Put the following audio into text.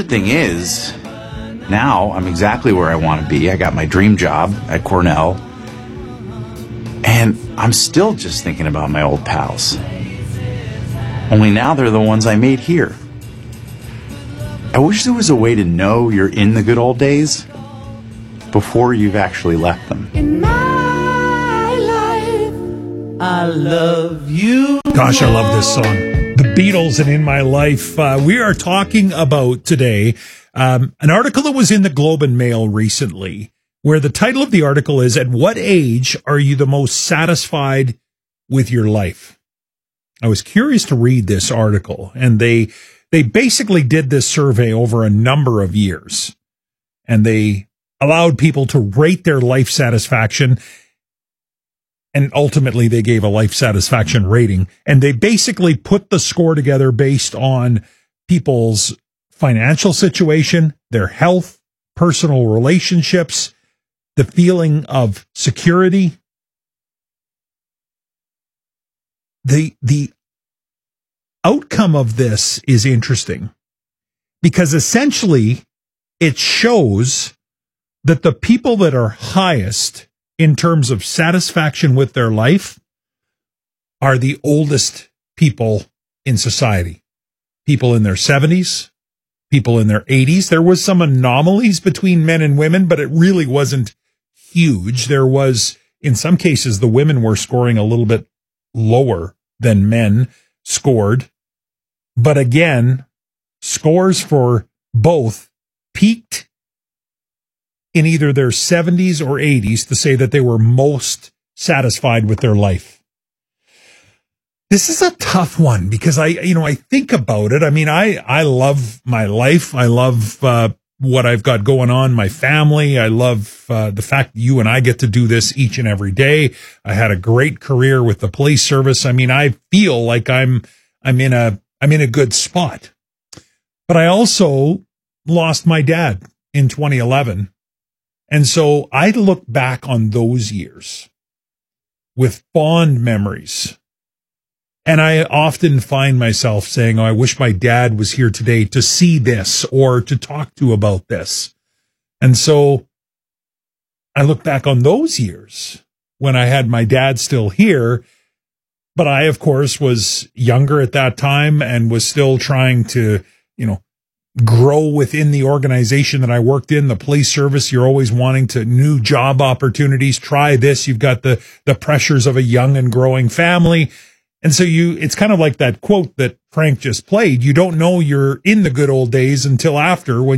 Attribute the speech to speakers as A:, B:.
A: weird thing is, now I'm exactly where I want to be. I got my dream job at Cornell. And I'm still just thinking about my old pals. Only now they're the ones I made here. I wish there was a way to know you're in the good old days before you've actually left them.
B: In my life, I love you.
C: Gosh, I love this song. The Beatles and In My Life. We are talking about today an article that was in the Globe and Mail recently, where the title of the article is, "At what age are you the most satisfied with your life?" I was curious to read this article, and they basically did this survey over a number of years, and they allowed people to rate their life satisfaction, and ultimately they gave a life satisfaction rating, and they basically put the score together based on people's financial situation, their health, personal relationships, the feeling of security. The outcome of this is interesting because essentially it shows that the people that are highest in terms of satisfaction with their life are the oldest people in society. People in their 70s, people in their 80s. There was some anomalies between men and women, but it really wasn't huge. There was, in some cases, the women were scoring a little bit lower than men scored. But again, scores for both peaked in either their 70s or 80s to say that they were most satisfied with their life. This is a tough one because I think about it. I mean, I love my life. I love what I've got going on, my family. I love the fact that you and I get to do this each and every day. I had a great career with the police service. I mean, I feel like I'm in a good spot. But I also lost my dad in 2011. And so I look back on those years with fond memories. And I often find myself saying, "Oh, I wish my dad was here today to see this or to talk to about this." And so I look back on those years when I had my dad still here, but I, of course, was younger at that time and was still trying to, grow within the organization that I worked in, the police service. You're always wanting to new job opportunities. Try this. You've got the pressures of a young and growing family. And so it's kind of like that quote that Frank just played. You don't know you're in the good old days until after, when